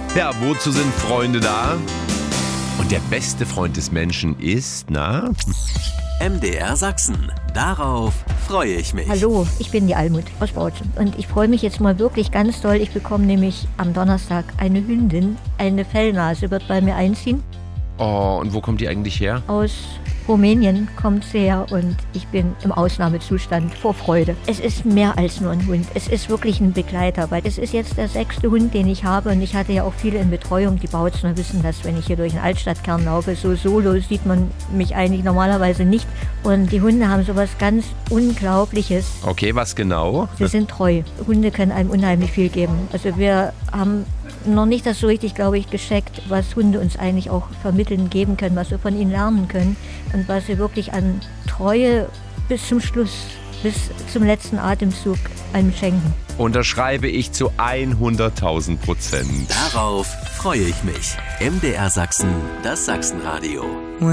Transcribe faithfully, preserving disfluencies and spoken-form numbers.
Ja, wozu sind Freunde da? Und der beste Freund des Menschen ist, na? M D R Sachsen. Darauf freue ich mich. Hallo, ich bin die Almut aus Bautzen und ich freue mich jetzt mal wirklich ganz doll. Ich bekomme nämlich am Donnerstag eine Hündin, eine Fellnase wird bei mir einziehen. Oh, und wo kommt die eigentlich her? Aus Rumänien kommt sie her und ich bin im Ausnahmezustand vor Freude. Es ist mehr als nur ein Hund, es ist wirklich ein Begleiter, weil es ist jetzt der sechste Hund, den ich habe und ich hatte ja auch viele in Betreuung. Die Bautzener wissen das, wenn ich hier durch den Altstadtkern laufe, so solo sieht man mich eigentlich normalerweise nicht und die Hunde haben sowas ganz Unglaubliches. Okay, was genau? Sie sind treu. Hunde können einem unheimlich viel geben. Also wir haben noch nicht das so richtig, glaube ich, gescheckt, was Hunde uns eigentlich auch vermitteln, geben können, was wir von ihnen lernen können und was sie wirklich an Treue bis zum Schluss, bis zum letzten Atemzug einem schenken. Unterschreibe ich zu hunderttausend Prozent. Darauf freue ich mich. M D R Sachsen, das Sachsenradio.